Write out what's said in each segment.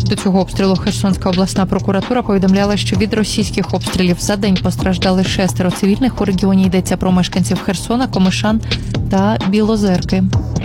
До цього обстрілу Херсонська обласна прокуратура повідомляла, що від російських обстрілів за день постраждали 6 цивільних. У регіоні йдеться про мешканців Херсона, Комишан та Білозерки.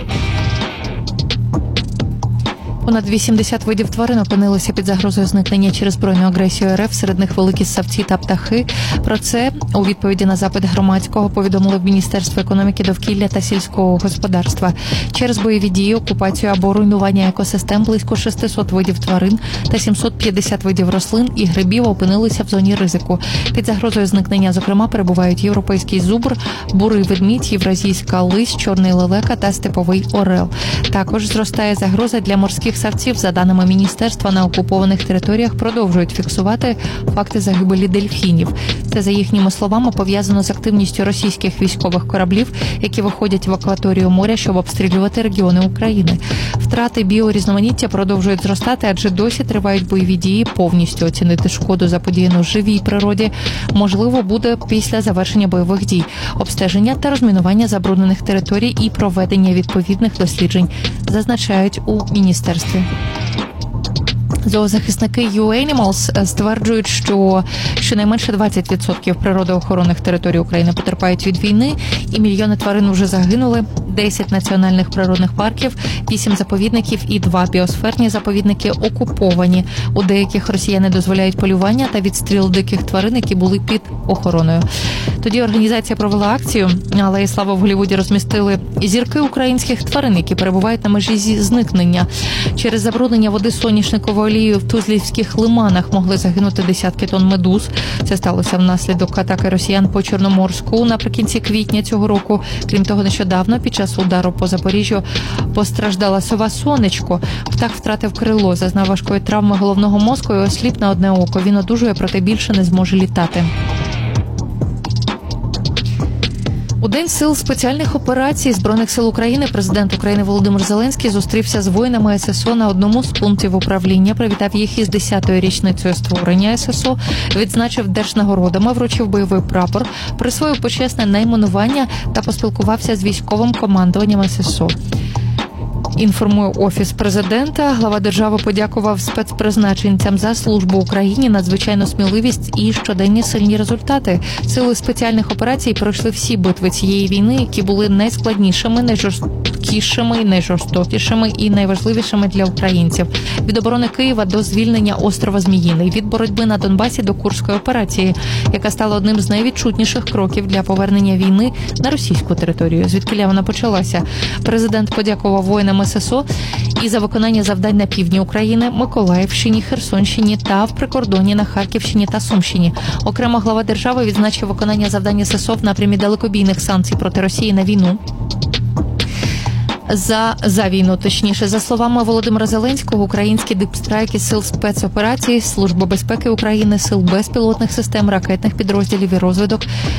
Понад 80 видів тварин опинилися під загрозою зникнення через збройну агресію РФ, серед них великі ссавці та птахи. Про це у відповіді на запит громадського повідомило в Міністерство економіки, довкілля та сільського господарства. Через бойові дії, окупацію або руйнування екосистем близько 600 видів тварин та 750 видів рослин і грибів опинилися в зоні ризику. Під загрозою зникнення, зокрема, перебувають європейський зубр, бурий ведмідь, євразійська лись, чорний лелека та степовий орел. Також зростає загроза для морських ссавців. За даними міністерства, на окупованих територіях продовжують фіксувати факти загибелі дельфінів. Це, за їхніми словами, пов'язано з активністю російських військових кораблів, які виходять в акваторію моря, щоб обстрілювати регіони України. Втрати біорізноманіття продовжують зростати, адже досі тривають бойові дії. Повністю оцінити шкоду, заподіяну живій природі, можливо буде після завершення бойових дій, обстеження та розмінування забруднених територій і проведення відповідних досліджень, зазначають у міністерстві. Зоозахисники UAnimals стверджують, що щонайменше 20% природоохоронних територій України потерпають від війни, і мільйони тварин вже загинули. 10 національних природних парків, 8 заповідників і 2 біосферні заповідники окуповані. У деяких росіяни дозволяють полювання та відстріл диких тварин, які були під охороною. Тоді організація провела акцію, але і слава в Голлівуді розмістили зірки українських тварин, які перебувають на межі зникнення. Через забруднення води соняшниковою олією в Тузлівських лиманах могли загинути десятки тонн медуз. Це сталося внаслідок атаки росіян по Чорноморську наприкінці квітня цього року. Крім того, нещодавно під час удару по Запоріжжю постраждала сова Сонечко. Птах втратив крило, зазнав важкої травми головного мозку і осліп на одне око. Він одужує, проте більше не зможе літати. У День сил спеціальних операцій Збройних сил України президент України Володимир Зеленський зустрівся з воїнами ССО на одному з пунктів управління, привітав їх із 10-ю річницею створення ССО, відзначив держнагородами, вручив бойовий прапор, присвоїв почесне найменування та поспілкувався з військовим командуванням ССО. Інформує Офіс президента. Глава держави подякував спецпризначенцям за службу Україні, надзвичайну сміливість і щоденні сильні результати. Сили спеціальних операцій пройшли всі битви цієї війни, які були найскладнішими, найжорсткішими, найжорстокішими і найважливішими для українців. Від оборони Києва до звільнення острова Зміїний, від боротьби на Донбасі до Курської операції, яка стала одним з найвідчутніших кроків для повернення війни на російську територію, звідкиля вона почалася. Президент подякував воїнам ССО і за виконання завдань на півдні України, Миколаївщині, Херсонщині та в прикордонні на Харківщині та Сумщині. Окремо глава держави відзначив виконання завдань ССО в напрямі далекобійних санкцій проти Росії на війну. За війну, точніше. За словами Володимира Зеленського, українські дипстрайки сил спецоперацій, Служби безпеки України, сил безпілотних систем, ракетних підрозділів і розвідок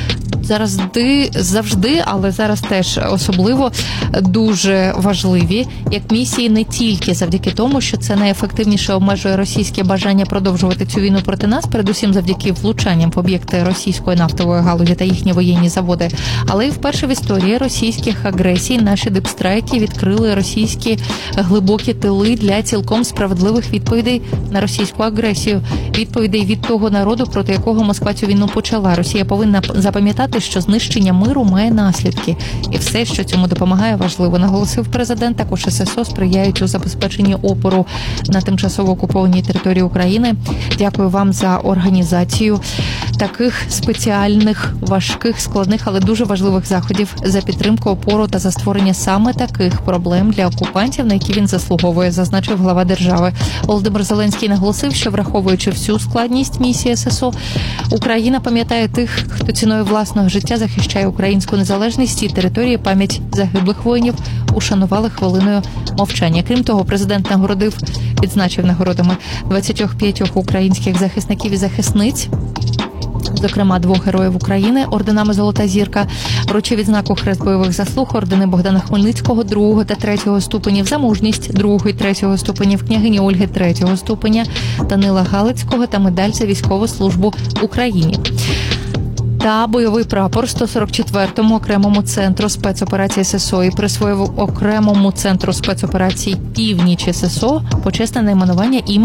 завжди, але зараз теж особливо дуже важливі, як місії не тільки завдяки тому, що це найефективніше обмежує російське бажання продовжувати цю війну проти нас, передусім завдяки влучанням в об'єкти російської нафтової галузі та їхні воєнні заводи, але й вперше в історії російських агресій наші дипстрайки відкрили російські глибокі тили для цілком справедливих відповідей на російську агресію. Відповідей від того народу, проти якого Москва цю війну почала. Росія повинна запам'ятати, що знищення миру має наслідки. І все, що цьому допомагає, важливо, наголосив президент. Також ССО сприяють у забезпеченні опору на тимчасово окупованій території України. Дякую вам за організацію таких спеціальних, важких, складних, але дуже важливих заходів, за підтримку, опору та за створення саме таких проблем для окупантів, на які він заслуговує, зазначив глава держави. Володимир Зеленський наголосив, що враховуючи всю складність місії ССО, Україна пам'ятає тих, хто ціною власного життя захищає українську незалежність і території. Пам'ять загиблих воїнів ушанували хвилиною мовчання. Крім того, президент відзначив нагородами 25 українських захисників і захисниць, зокрема 2 героїв України, орденами «Золота зірка», вручив відзнаку «Хрест бойових заслуг», ордени Богдана Хмельницького 2 та 3 ступенів, за мужність 2 і 3 ступенів, княгині Ольги 3 ступеня, Данила Галицького та медаль за військову службу Україні. Та бойовий прапор 144-му окремому центру спецоперацій ССО і присвоїв окремому центру спецоперацій «Північ» ССО почесне найменування імені